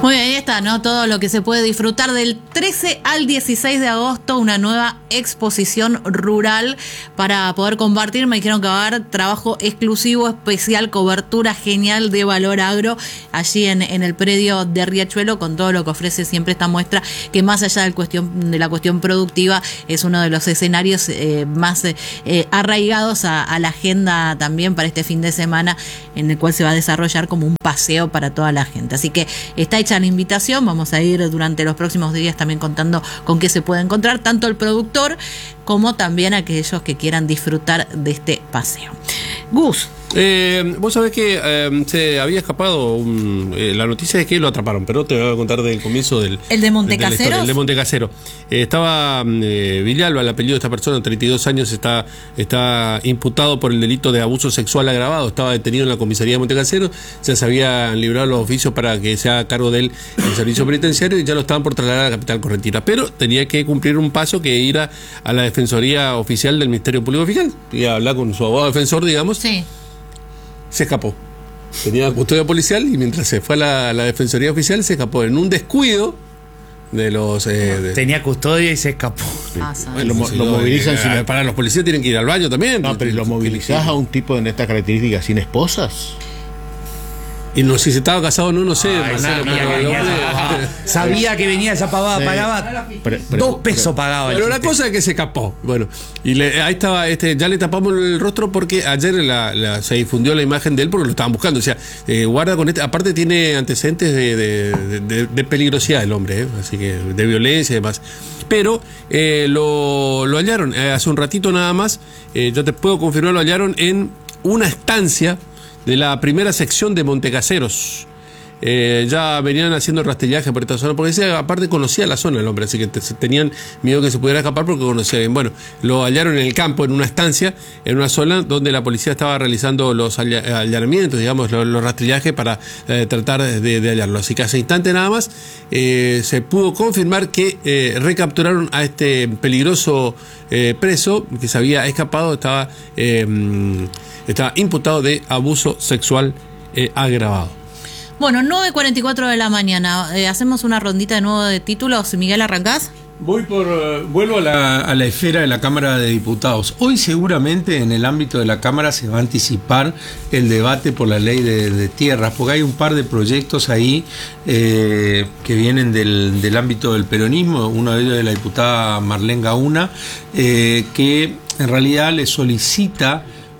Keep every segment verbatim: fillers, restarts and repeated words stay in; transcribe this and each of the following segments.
Muy bien, ahí está, ¿no? Todo lo que se puede disfrutar del trece al dieciséis de agosto, una nueva exposición rural para poder compartir. Me dijeron que va a haber trabajo exclusivo, especial, cobertura genial de Valor Agro allí en, en el predio de Riachuelo, con todo lo que ofrece siempre esta muestra, que más allá del cuestión, de la cuestión productiva, es uno de los escenarios eh, más eh, arraigados a, a la agenda también para este fin de semana, en el cual se va a desarrollar como un paseo para toda la gente. Así que está hecha la invitación, vamos a ir durante los próximos días también contando con qué se puede encontrar, tanto el productor como también aquellos que quieran disfrutar de este paseo. Gus. Eh, vos sabés que eh, se había escapado un, eh, la noticia de que lo atraparon, pero te voy a contar del comienzo del... ¿El de Montecasero? El de Montecasero. Eh, estaba eh, Villalba, el apellido de esta persona, treinta y dos años, está, está imputado por el delito de abuso sexual agravado, estaba detenido en la comisaría de Montecasero, ya se habían librado los oficios para que se haga cargo de él el servicio penitenciario y ya lo estaban por trasladar a la capital correntina, pero tenía que cumplir un paso que ir a, a la Defensoría Oficial del Ministerio Público Fiscal y hablar con su abogado defensor, digamos. Sí. Se escapó. Tenía custodia policial y mientras se fue a la, la Defensoría Oficial se escapó en un descuido de los... Eh, de... Tenía custodia y se escapó. Sí. Bueno, lo, lo movilizan. Eh, sin... Para los policías tienen que ir al baño también. No, pero ¿lo movilizás a un tipo de estas características sin esposas? Y no, si se estaba casado o no, no sé. Ay, Marcelo, sabía, que venía esa, sabía que venía esa pavada, sí. Pagaba pero, pero, dos pesos pero, pagaba. Pero la cosa es que se escapó. Bueno, y le, ahí estaba, este, ya le tapamos el rostro porque ayer la, la, se difundió la imagen de él porque lo estaban buscando. O sea, eh, guarda con este, aparte tiene antecedentes de, de, de, de peligrosidad el hombre, ¿eh? Así que de violencia y demás. Pero eh, lo, lo hallaron eh, hace un ratito nada más. Eh, yo te puedo confirmar, lo hallaron en una estancia de la primera sección de Montecaseros. Eh, ya venían haciendo rastrillaje por esta zona, porque decía, aparte conocía la zona el hombre, así que te, tenían miedo que se pudiera escapar porque conocía bien. Bueno, lo hallaron en el campo, en una estancia, en una zona donde la policía estaba realizando los allanamientos, digamos, los, los rastrillajes para eh, tratar de, de hallarlo. Así que hace instante nada más eh, se pudo confirmar que eh, recapturaron a este peligroso eh, preso que se había escapado, estaba... Eh, Está imputado de abuso sexual eh, agravado. Bueno, nueve cuarenta y cuatro de la mañana. Eh, hacemos una rondita de nuevo de títulos. Miguel, ¿arrancás? Voy por uh, vuelvo a la, a la esfera de la Cámara de Diputados. Hoy seguramente en el ámbito de la Cámara se va a anticipar el debate por la ley de, de tierras, porque hay un par de proyectos ahí eh, que vienen del, del ámbito del peronismo, uno de ellos de la diputada Marlene Gauna, eh, que en realidad le solicita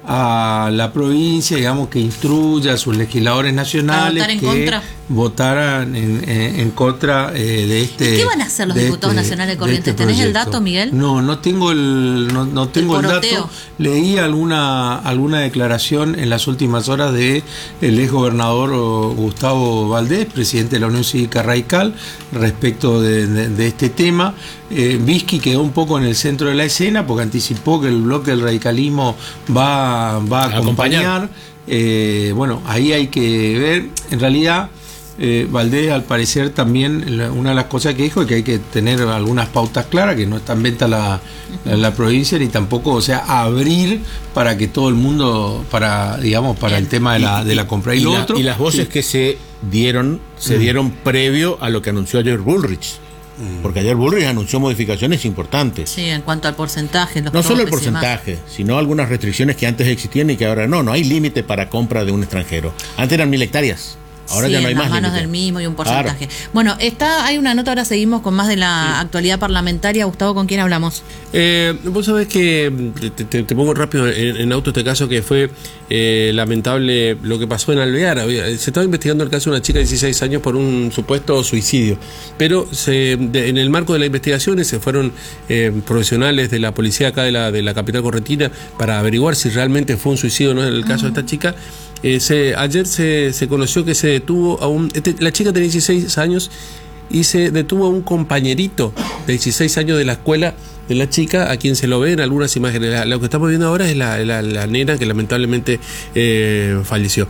a la provincia, digamos, que instruya a sus legisladores nacionales votar en que contra. votaran en, en, en contra eh, de este. ¿Y qué van a hacer los diputados este, nacionales de Corrientes? Este ¿Tenés el dato, Miguel? No, no tengo el, no, no tengo el, el dato. Leí alguna alguna declaración en las últimas horas de el ex gobernador Gustavo Valdés, presidente de la Unión Cívica Radical, respecto de, de, de este tema. Eh, Vizqui quedó un poco en el centro de la escena porque anticipó que el bloque del radicalismo va, va a acompañar. acompañar. Eh, bueno, ahí hay que ver, en realidad eh, Valdés al parecer también, una de las cosas que dijo es que hay que tener algunas pautas claras, que no está en venta la, la, la provincia, ni tampoco, o sea, abrir para que todo el mundo, para digamos, para el tema de la, de la compra. Y, y, lo la, otro, y las voces sí. que se dieron, se mm. dieron previo a lo que anunció ayer Bullrich. Porque ayer Bullrich anunció modificaciones importantes. Sí, en cuanto al porcentaje. Los no solo el porcentaje, sino algunas restricciones que antes existían y que ahora no. No hay límite para compra de un extranjero. Antes eran mil hectáreas. Ahora sí, ya no hay en más las manos límite. Del mismo y un porcentaje. Claro. Bueno, está, hay una nota, ahora seguimos con más de la sí. actualidad parlamentaria. Gustavo, ¿con quién hablamos? Eh, vos sabés que, te, te, te pongo rápido en, en auto este caso, que fue eh, lamentable lo que pasó en Alvear. Se estaba investigando el caso de una chica de dieciséis años por un supuesto suicidio, pero se, de, en el marco de las investigaciones se fueron eh, profesionales de la policía acá de la, de la capital correntina para averiguar si realmente fue un suicidio o no en el caso uh-huh. de esta chica. Eh, se, ayer se, se conoció que se detuvo a un... Este, la chica tenía dieciséis años y se detuvo a un compañerito de dieciséis años de la escuela de la chica, a quien se lo ve en algunas imágenes. La, lo que estamos viendo ahora es la, la, la nena que lamentablemente eh, falleció.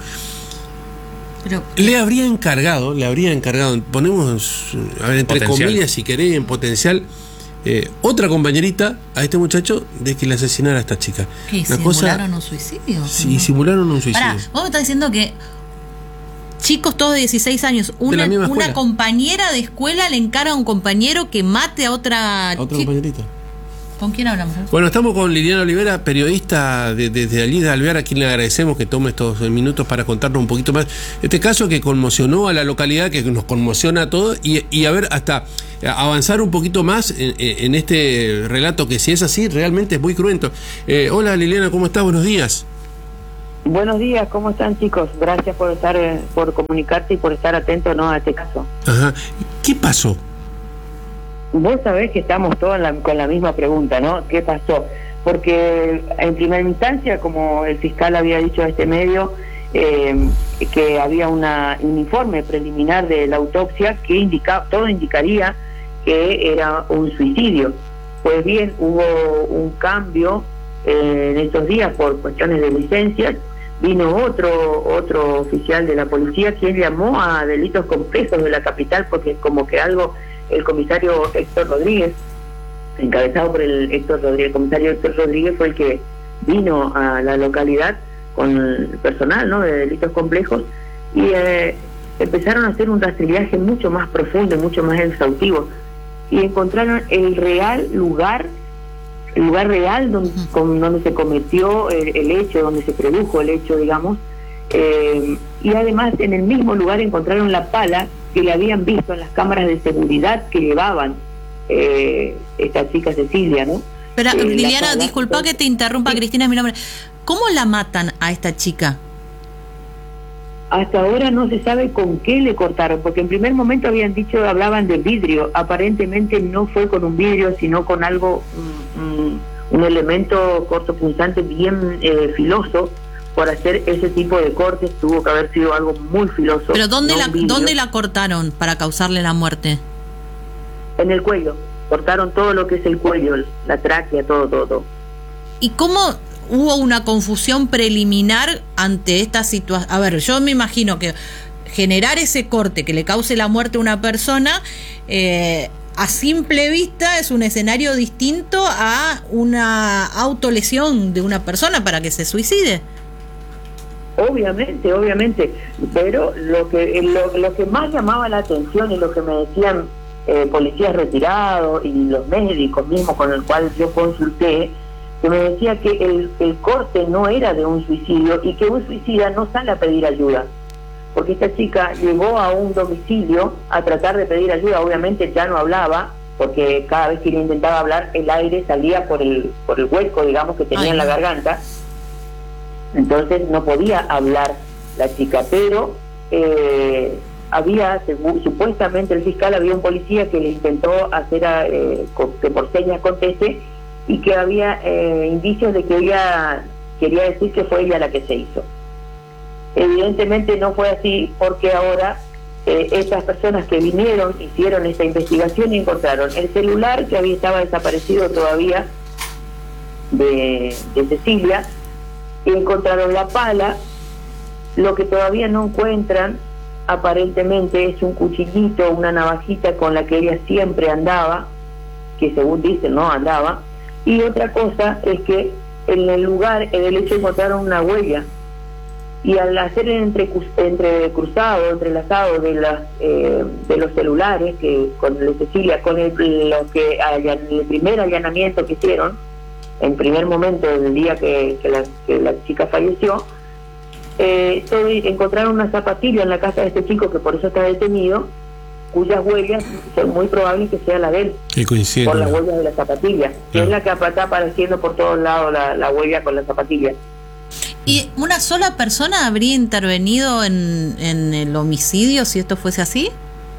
Pero, le habría encargado, le habría encargado, ponemos, a ver, entre potencial. comillas, si querés, en potencial, eh, otra compañerita a este muchacho de que le asesinara a esta chica. ¿Qué? ¿Simularon cosa, un suicidio? Sí, simularon un suicidio. Pará, vos me estás diciendo que chicos todos de dieciséis años. Una, una compañera de escuela le encara a un compañero que mate a otra... A otra compañerita. ¿Con quién hablamos? Bueno, estamos con Liliana Olivera, periodista desde de, allí de Alvear, a quien le agradecemos que tome estos minutos para contarnos un poquito más. Este caso que conmocionó a la localidad, que nos conmociona a todos, y, y a ver, hasta avanzar un poquito más en, en este relato, que si es así, realmente es muy cruento. Eh, hola Liliana, ¿cómo estás? Buenos días. Buenos días, ¿cómo están, chicos? Gracias por estar, por comunicarte y por estar atento, ¿no?, a este caso. Ajá. ¿Qué pasó? Vos sabés que estamos todos la, con la misma pregunta, ¿no? ¿Qué pasó? Porque en primera instancia, como el fiscal había dicho a este medio, eh, que había una, un informe preliminar de la autopsia que indica, todo indicaría que era un suicidio. Pues bien, hubo un cambio eh, en estos días por cuestiones de licencia. Vino otro otro oficial de la policía quien llamó a delitos complejos de la capital, porque como que algo... El comisario Héctor Rodríguez, encabezado por el Héctor Rodríguez, el comisario Héctor Rodríguez fue el que vino a la localidad con el personal, ¿no?, de delitos complejos, y eh, empezaron a hacer un rastrillaje mucho más profundo, mucho más exhaustivo, y encontraron el real lugar, el lugar real donde, con, donde se cometió el, el hecho, donde se produjo el hecho, digamos, eh, y además en el mismo lugar encontraron la pala que le habían visto en las cámaras de seguridad que llevaban eh, esta chica Cecilia, ¿no? Pero eh, Liliana, disculpa que te interrumpa, sí. Cristina es mi nombre. ¿Cómo la matan a esta chica? Hasta ahora no se sabe con qué le cortaron, porque en primer momento habían dicho, hablaban de vidrio, aparentemente no fue con un vidrio, sino con algo, un, un elemento cortopunzante bien eh, filoso. Por hacer ese tipo de cortes tuvo que haber sido algo muy filoso. ¿Pero dónde, no la, ¿dónde la cortaron para causarle la muerte? En el cuello. Cortaron todo lo que es el cuello, la tráquea, todo, todo, todo. ¿Y cómo hubo una confusión preliminar ante esta situación? A ver, yo me imagino que generar ese corte que le cause la muerte a una persona, eh, a simple vista es un escenario distinto a una autolesión de una persona para que se suicide. Obviamente, obviamente, pero lo que lo, lo que más llamaba la atención y lo que me decían eh, policías retirados y los médicos mismos con el cual yo consulté, que me decía que el, el corte no era de un suicidio y que un suicida no sale a pedir ayuda, porque esta chica llegó a un domicilio a tratar de pedir ayuda, obviamente ya no hablaba, porque cada vez que ella intentaba hablar el aire salía por el, por el hueco, digamos, que tenía Ay, en la garganta. Entonces no podía hablar la chica, pero eh, había, según, supuestamente el fiscal, había un policía que le intentó hacer a, eh, que por señas conteste, y que había eh, indicios de que ella quería decir que fue ella la que se hizo. Evidentemente no fue así, porque ahora eh, estas personas que vinieron, hicieron esta investigación y encontraron el celular que había estaba desaparecido todavía de, de Cecilia, encontraron la pala. Lo que todavía no encuentran aparentemente es un cuchillito, una navajita con la que ella siempre andaba, que según dicen no andaba, y otra cosa es que en el lugar, en el hecho, encontraron una huella, y al hacer el entrecruzado, entrelazado de las eh, de los celulares que con el de Cecilia, con el, lo que allan, el primer allanamiento que hicieron en primer momento del día que, que, la, que la chica falleció, eh, todo, encontraron una zapatilla en la casa de este chico, que por eso está detenido, cuyas huellas son muy probables que sea la de él, que coincide por las huellas de la zapatilla, que claro. es la que está apareciendo por todos lados, la, la huella con la zapatilla. ¿Y una sola persona habría intervenido en, en el homicidio si esto fuese así?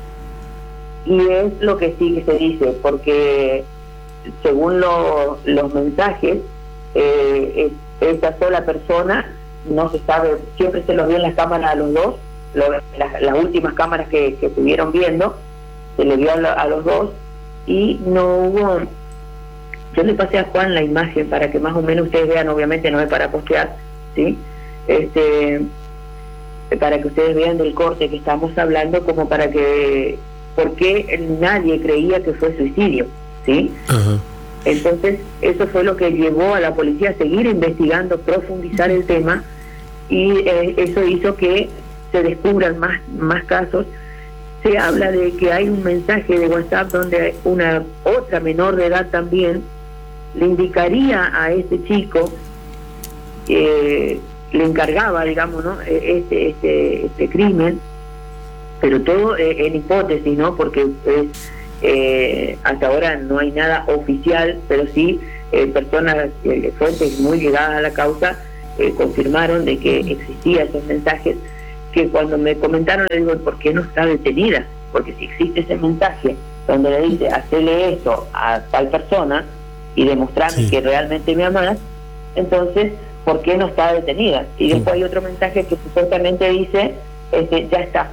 Y es lo que sí que se dice, porque según lo, los mensajes, eh, esta sola persona, no se sabe, siempre se los vio en las cámaras a los dos, lo, las, las últimas cámaras que, que estuvieron viendo, se le vio a, lo, a los dos, y no hubo... Yo le pasé a Juan la imagen para que más o menos ustedes vean, obviamente no es para postear, ¿sí? Este, para que ustedes vean del corte que estamos hablando, como para que... ¿Por qué nadie creía que fue suicidio? ¿Sí? Uh-huh. Entonces eso fue lo que llevó a la policía a seguir investigando, profundizar el tema, y eh, eso hizo que se descubran más, más casos. Se habla de que hay un mensaje de WhatsApp donde una otra menor de edad también le indicaría a este chico, eh, le encargaba, digamos, ¿no? este, este, este crimen, pero todo eh, en hipótesis, ¿no? Porque eh, eh, hasta ahora no hay nada oficial, pero sí eh, personas, eh, fuentes muy ligadas a la causa, eh, confirmaron de que existían esos mensajes, que cuando me comentaron le digo, ¿por qué no está detenida? Porque si existe ese mensaje donde le dice, hacele esto a tal persona y demostrarme sí. que realmente me amas, entonces, ¿por qué no está detenida? Y después hay otro mensaje que supuestamente dice, este, ya está.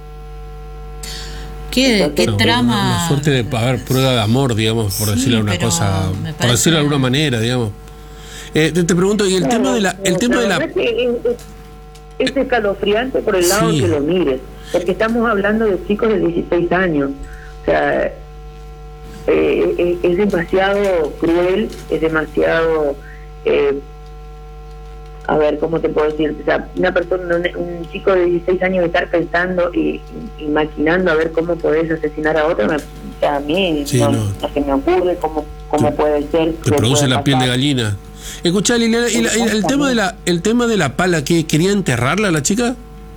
¿Qué, Entonces, ¿qué no, trama? Una, una suerte de haber prueba de amor, digamos, por sí, decirlo de una cosa, por decirlo de alguna manera, digamos. Eh, te, te pregunto, y el claro, tema de la, el tema de la... Es, es, es escalofriante por el lado sí. que lo mires, porque estamos hablando de chicos de dieciséis años, o sea, eh, es, es demasiado cruel, es demasiado, eh, a ver, ¿cómo te puedo decir? O sea, una persona, un, un chico de dieciséis años estar pensando y, y maquinando a ver cómo podés asesinar a otro, me, o sea, a mí sí, no, no. no se me ocurre cómo, cómo te, puede ser. Te produce la piel de gallina. Escuchá, Liliana, y la, y el tema de la el tema de la pala, ¿qué quería enterrarla la chica?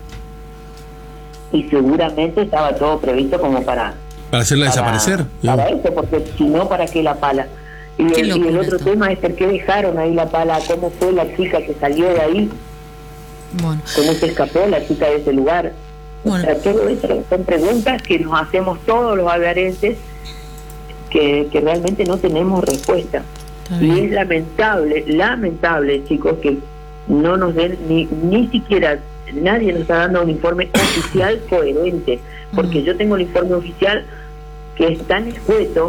Y seguramente estaba todo previsto como para para hacerla para, desaparecer. Para ¿no? eso, porque si no, ¿para qué la pala? Y el, y el otro esto? tema es por qué dejaron ahí la pala, cómo fue la chica que salió de ahí, bueno. cómo se escapó la chica de ese lugar. Bueno. O sea, todo eso son preguntas que nos hacemos todos los alvearenses que, que realmente no tenemos respuesta. Y es lamentable, lamentable, chicos, que no nos den ni ni siquiera, nadie nos está dando un informe oficial coherente, porque uh-huh. yo tengo el informe oficial que es tan escueto,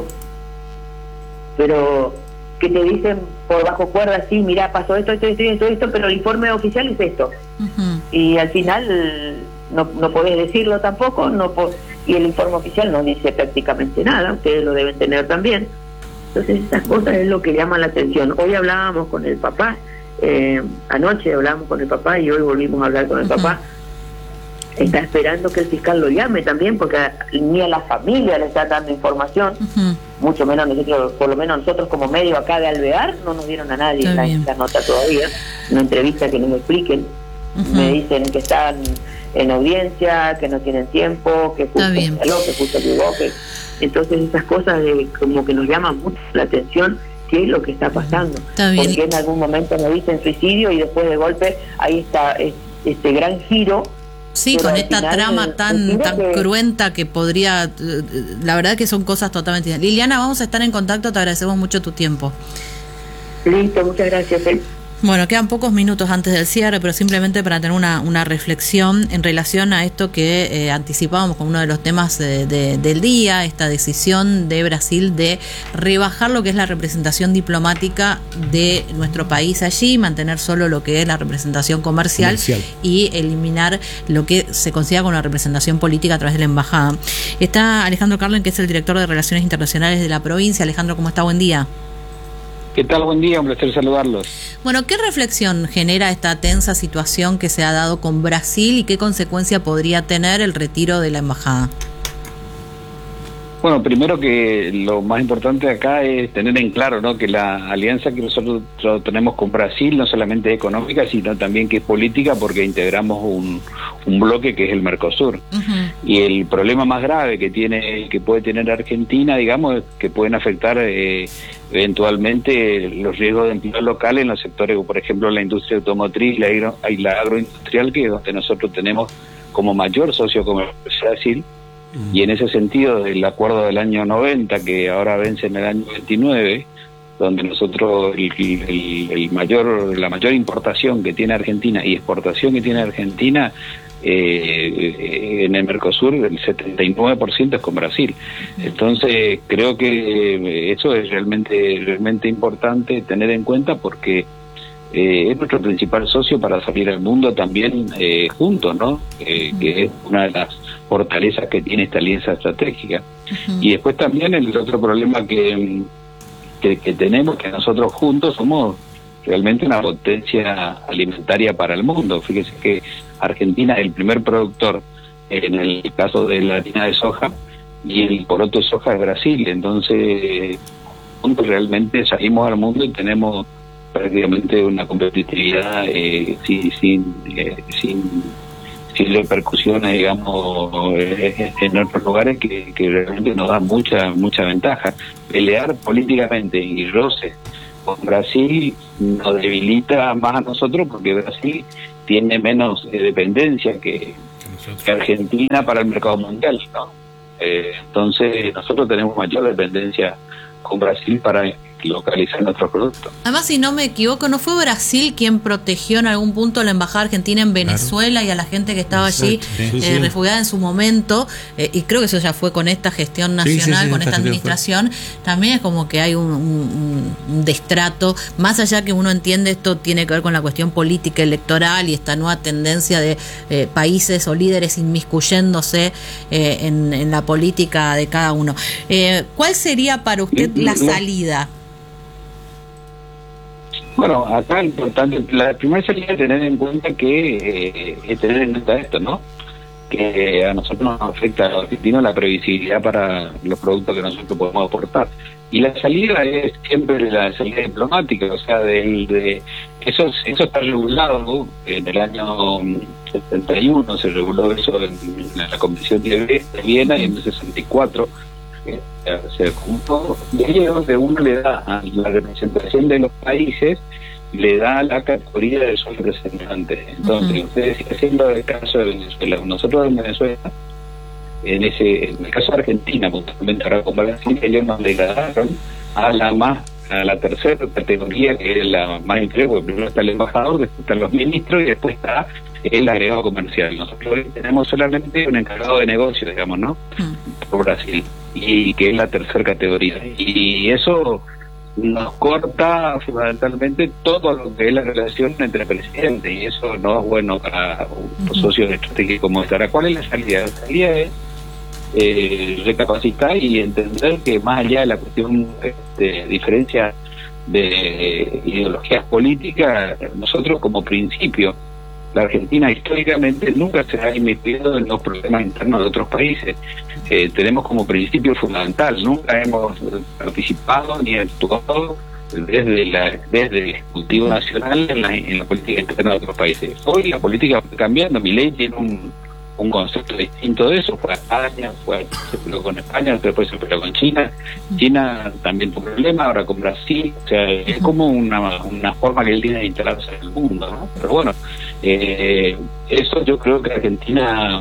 pero que te dicen por bajo cuerda, sí, mira, pasó esto, esto, esto, esto, esto, pero el informe oficial es esto. Uh-huh. Y al final no, no podés decirlo tampoco, no po- y el informe oficial no dice prácticamente nada, ustedes lo deben tener también. Entonces estas cosas es lo que llama la atención. Hoy hablábamos con el papá, eh, anoche hablábamos con el papá y hoy volvimos a hablar con el uh-huh. papá. Está esperando que el fiscal lo llame también, porque ni a la familia le está dando información, uh-huh. mucho menos nosotros, por lo menos nosotros como medio acá de Alvear, no nos dieron a nadie la, la nota todavía, una entrevista que nos expliquen, uh-huh. me dicen que están en audiencia, que no tienen tiempo, que justo salió, que justo llegó, que... Entonces esas cosas de, como que nos llaman mucho la atención, qué es lo que está pasando, está porque en algún momento nos dicen suicidio y después de golpe ahí está este gran giro. Sí, con esta final, trama tan tan que... cruenta que podría, la verdad que son cosas totalmente... Liliana, vamos a estar en contacto, te agradecemos mucho tu tiempo. Listo, muchas gracias. ¿eh? Bueno, quedan pocos minutos antes del cierre, pero simplemente para tener una, una reflexión en relación a esto que eh, anticipábamos como uno de los temas de, de, del día, esta decisión de Brasil de rebajar lo que es la representación diplomática de nuestro país allí, mantener solo lo que es la representación comercial, comercial. y eliminar lo que se considera como la representación política a través de la embajada. Está Alejandro Carlen, que es el director de Relaciones Internacionales de la provincia. Alejandro, ¿cómo está? Buen día. ¿Qué tal? Buen día, un placer saludarlos. Bueno, ¿qué reflexión genera esta tensa situación que se ha dado con Brasil y qué consecuencia podría tener el retiro de la embajada? Bueno, primero que lo más importante acá es tener en claro, ¿no?, que la alianza que nosotros tenemos con Brasil no solamente es económica, sino también que es política, porque integramos un, un bloque que es el Mercosur. Uh-huh. Y el problema más grave que tiene, que puede tener Argentina, digamos, es que pueden afectar eh, eventualmente los riesgos de empleo local en los sectores, por ejemplo, la industria automotriz la agro, y la agroindustrial, que es donde nosotros tenemos como mayor socio comercial Brasil. Y en ese sentido, el acuerdo del año noventa, que ahora vence en el año veintinueve, donde nosotros el, el, el mayor la mayor importación que tiene Argentina y exportación que tiene Argentina eh, en el Mercosur, el setenta y nueve por ciento es con Brasil. Entonces creo que eso es realmente realmente importante tener en cuenta, porque Eh, es nuestro principal socio para salir al mundo también eh, juntos, ¿no? Eh, que es una de las fortalezas que tiene esta alianza estratégica. Uh-huh. Y después también el otro problema que, que, que tenemos, que nosotros juntos somos realmente una potencia alimentaria para el mundo. Fíjese que Argentina es el primer productor en el caso de la harina de soja, y el poroto de soja es Brasil. Entonces realmente salimos al mundo y tenemos prácticamente una competitividad eh, sin sin, eh, sin sin repercusiones, digamos, eh, en otros lugares que, que realmente nos da mucha mucha ventaja. Pelear políticamente y roce con Brasil nos debilita más a nosotros, porque Brasil tiene menos eh, dependencia que, que Argentina para el mercado mundial, ¿no? Eh, entonces nosotros tenemos mayor dependencia con Brasil para localizar nuestros productos. Además, si no me equivoco, ¿no fue Brasil quien protegió en algún punto la embajada argentina en Venezuela, claro, y a la gente que estaba allí Exacto, sí, eh, sí. refugiada en su momento? Eh, y creo que eso ya fue con esta gestión nacional, sí, sí, sí, con esta esta administración. También es como que hay un, un, un destrato, más allá que uno entiende esto tiene que ver con la cuestión política electoral y esta nueva tendencia de eh, países o líderes inmiscuyéndose eh, en, en la política de cada uno. Eh, ¿Cuál sería para usted la salida? Bueno, acá lo importante, la primera salida es tener en cuenta que, eh, es tener en cuenta esto, ¿no? Que a nosotros nos afecta a los argentinos la previsibilidad para los productos que nosotros podemos aportar. Y la salida es siempre la salida diplomática, o sea, del, de eso eso está regulado, ¿no? En el año setenta y uno se reguló eso en, en la Convención de Viena, y en el sesenta y cuatro eh, se juntó, y ahí es donde uno le da a la representación de los países, le da la categoría de su representante. Entonces, uh-huh. ustedes, haciendo el caso de Venezuela, nosotros en Venezuela, en ese en el caso de Argentina, puntualmente ahora con Brasil, ellos nos degradaron a la más a la tercera categoría, que es la más inferior, porque primero está el embajador, después están los ministros y después está el agregado comercial. Nosotros hoy tenemos solamente un encargado de negocio, digamos, ¿no? Uh-huh. Por Brasil, y que es la tercera categoría. Y eso nos corta fundamentalmente todo lo que es la relación entre presidentes, y eso no es bueno para un uh-huh. socio estratégico como este. Ahora, ¿cuál es la salida? La salida es eh, recapacitar y entender que más allá de la cuestión de diferencia de ideologías políticas, nosotros como principio, la Argentina históricamente nunca se ha inmiscuido en los problemas internos de otros países. Eh, tenemos como principio fundamental, nunca hemos participado ni actuado desde la desde el Ejecutivo Nacional en la, en la política interna de otros países. Hoy la política está cambiando, Milei tiene un, un concepto distinto de eso, fue a España, fue, se peleó con España, después se peleó con China, China también tuvo problema, ahora con Brasil, o sea, es como una, una forma que él tiene de instalarse en el mundo, ¿no? Pero bueno, eh, eso yo creo que Argentina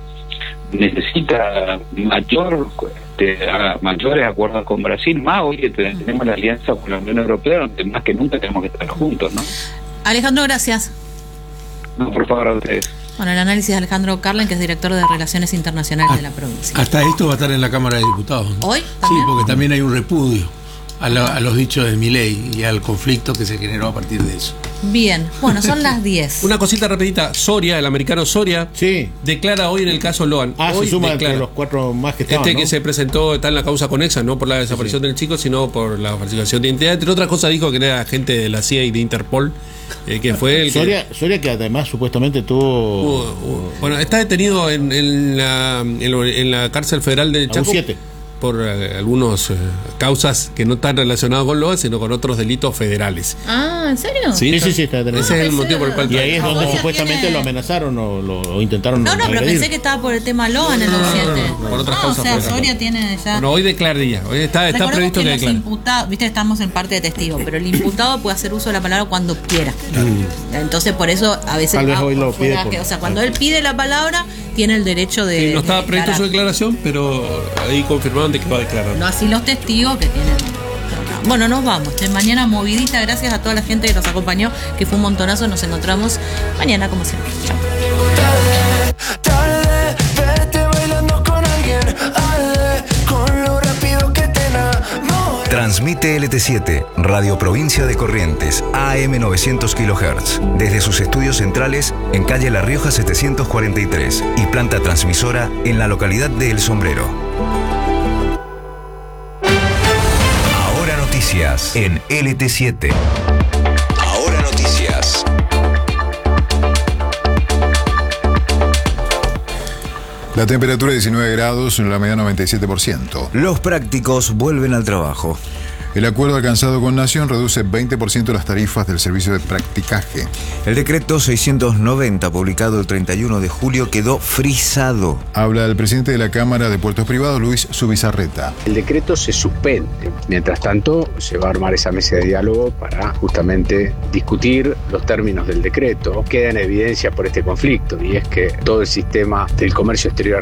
necesita mayor este, mayores acuerdos con Brasil, más hoy que tenemos la alianza con la Unión Europea, donde más que nunca tenemos que estar juntos, ¿no? Alejandro, gracias. No, por favor, a ustedes. Bueno, el análisis de Alejandro Carlen, que es director de Relaciones Internacionales ah, de la provincia. Hasta esto va a estar en la Cámara de Diputados, ¿no? ¿Hoy? ¿También? Sí, porque también hay un repudio a, la, a los dichos de Milei y al conflicto que se generó a partir de eso. Bien, bueno, son las diez. Una cosita rapidita, Soria, el americano Soria, sí, declara hoy en el caso Loan. Ah, hoy se suma declara, entre los cuatro más que estaban, Este ¿no? que se presentó, está en la causa conexa, no por la desaparición sí, sí. del chico, sino por la falsificación de identidad. Entre otras cosas dijo que era agente de la C I A y de Interpol, eh, que fue el Soria, que... Soria que además supuestamente tuvo... Uh, uh, bueno, está detenido en, en, la, en, en la cárcel federal de Chaco por eh, algunas eh, causas que no están relacionadas con Loan, sino con otros delitos federales. Ah, ¿en serio? Sí, sí, sí, sí, está detenido. Ese es el motivo por el cual... Y ahí es donde ah, supuestamente tiene... lo amenazaron o, lo, o intentaron... No, no, agredir. pero pensé que estaba por el tema Loan en el no, occidente. no, no, no, por otras no, causas. O sea, Soria tiene ya... Bueno, hoy declararía. Hoy está, está previsto que, que declare. Imputados, viste, estamos en parte de testigo, pero el imputado puede hacer uso de la palabra cuando quiera. Mm. Entonces, por eso a veces... Tal vez hoy lo pide por... que, o sea, cuando él pide la palabra, tiene el derecho de... Sí, no estaba de previsto su declaración, pero ahí confirmaron de que va a declarar. No así los testigos que tienen... Bueno, nos vamos. De mañana movidita. Gracias a toda la gente que nos acompañó, que fue un montonazo. Nos encontramos mañana como siempre. Chao. Transmite L T siete, Radio Provincia de Corrientes, A M novecientos kilohertz, desde sus estudios centrales en calle La Rioja setecientos cuarenta y tres y planta transmisora en la localidad de El Sombrero. Ahora noticias en L T siete. La temperatura diecinueve grados, la humedad noventa y siete por ciento. Los prácticos vuelven al trabajo. El acuerdo alcanzado con Nación reduce veinte por ciento las tarifas del servicio de practicaje. El decreto seiscientos noventa, publicado el treinta y uno de julio, quedó frisado. Habla el presidente de la Cámara de Puertos Privados, Luis Zubizarreta. El decreto se suspende. Mientras tanto, se va a armar esa mesa de diálogo para justamente discutir los términos del decreto. Queda en evidencia por este conflicto, y es que todo el sistema del comercio exterior